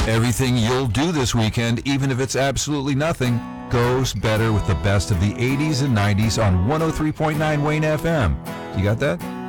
Everything you'll do this weekend, even if it's absolutely nothing, goes better with the best of the 80s and 90s on 103.9 Wayne FM. You got that?